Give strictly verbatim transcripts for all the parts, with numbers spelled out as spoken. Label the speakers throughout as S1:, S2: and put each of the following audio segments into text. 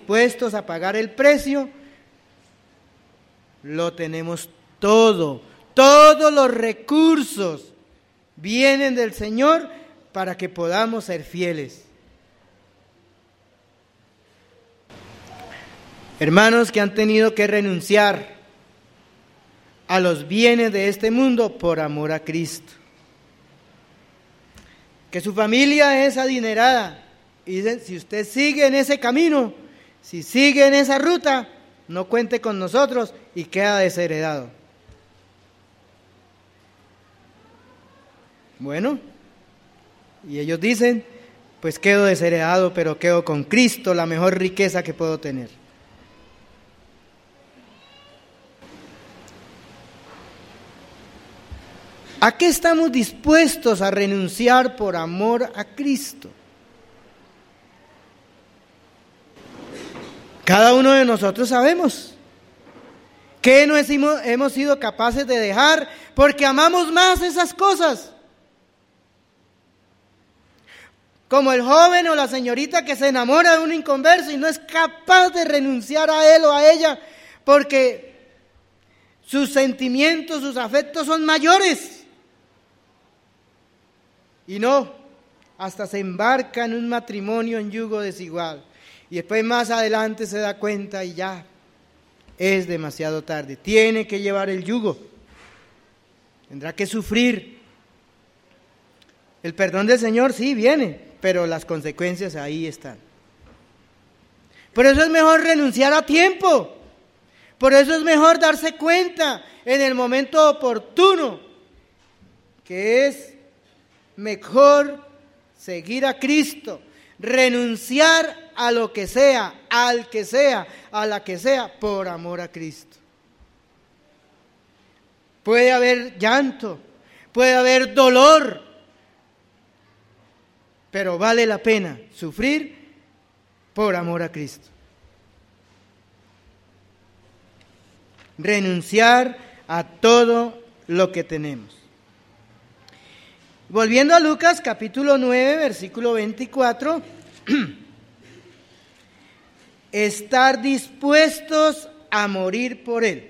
S1: dispuestos a pagar el precio, lo tenemos todo. Todos los recursos vienen del Señor para que podamos ser fieles. Hermanos que han tenido que renunciar a los bienes de este mundo por amor a Cristo. Que su familia es adinerada. Y si usted sigue en ese camino, si sigue en esa ruta, no cuente con nosotros y queda desheredado. Bueno, y ellos dicen, pues quedo desheredado, pero quedo con Cristo, la mejor riqueza que puedo tener. ¿A qué estamos dispuestos a renunciar por amor a Cristo? Cada uno de nosotros sabemos que no hemos sido capaces de dejar porque amamos más esas cosas. Como el joven o la señorita que se enamora de un inconverso y no es capaz de renunciar a él o a ella porque sus sentimientos, sus afectos son mayores. Y no, hasta se embarca en un matrimonio en yugo desigual. Y después más adelante se da cuenta y ya es demasiado tarde. Tiene que llevar el yugo. Tendrá que sufrir. El perdón del Señor sí viene, pero las consecuencias ahí están. Por eso es mejor renunciar a tiempo. Por eso es mejor darse cuenta en el momento oportuno que es mejor seguir a Cristo, renunciar a lo que sea, al que sea, a la que sea, por amor a Cristo. Puede haber llanto, puede haber dolor, pero vale la pena sufrir por amor a Cristo. Renunciar a todo lo que tenemos. Volviendo a Lucas capítulo nueve, versículo veinticuatro, estar dispuestos a morir por Él.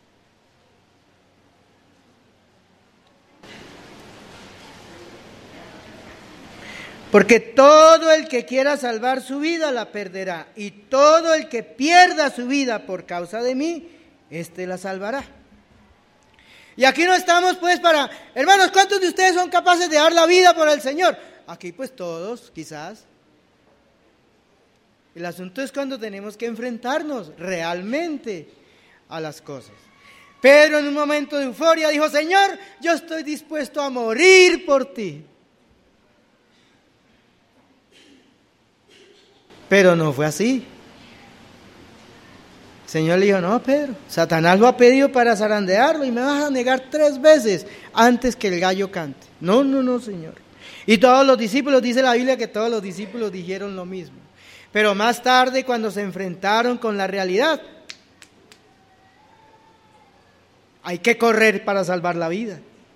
S1: Porque todo el que quiera salvar su vida la perderá, y todo el que pierda su vida por causa de mí, éste la salvará. Y aquí no estamos pues para, hermanos, ¿cuántos de ustedes son capaces de dar la vida por el Señor? Aquí pues todos, quizás. El asunto es cuando tenemos que enfrentarnos realmente a las cosas. Pedro en un momento de euforia dijo, Señor, yo estoy dispuesto a morir por ti. Pero no fue así. El Señor le dijo, no, Pedro, Satanás lo ha pedido para zarandearlo y me vas a negar tres veces antes que el gallo cante. No, no, no, Señor. Y todos los discípulos, dice la Biblia que todos los discípulos dijeron lo mismo. Pero más tarde, cuando se enfrentaron con la realidad, hay que correr para salvar la vida.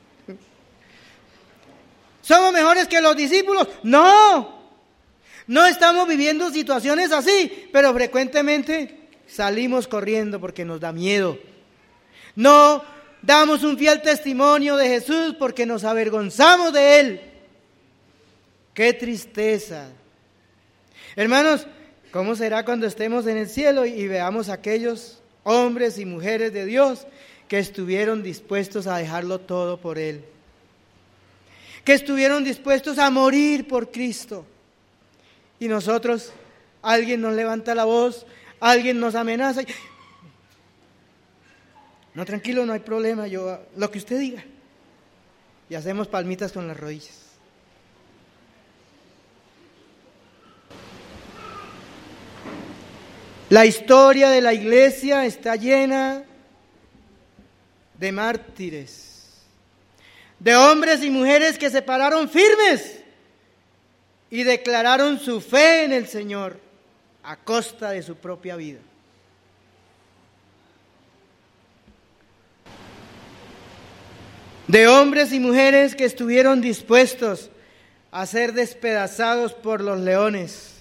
S1: ¿Somos mejores que los discípulos? No, no estamos viviendo situaciones así, pero frecuentemente salimos corriendo porque nos da miedo. No damos un fiel testimonio de Jesús porque nos avergonzamos de Él. ¡Qué tristeza! Hermanos, ¿cómo será cuando estemos en el cielo y veamos a aquellos hombres y mujeres de Dios que estuvieron dispuestos a dejarlo todo por Él? Que estuvieron dispuestos a morir por Cristo. Y nosotros, alguien nos levanta la voz, alguien nos amenaza. Y, no, tranquilo, no hay problema, yo lo que usted diga. Y hacemos palmitas con las rodillas. La historia de la iglesia está llena de mártires, de hombres y mujeres que se pararon firmes y declararon su fe en el Señor a costa de su propia vida. De hombres y mujeres que estuvieron dispuestos a ser despedazados por los leones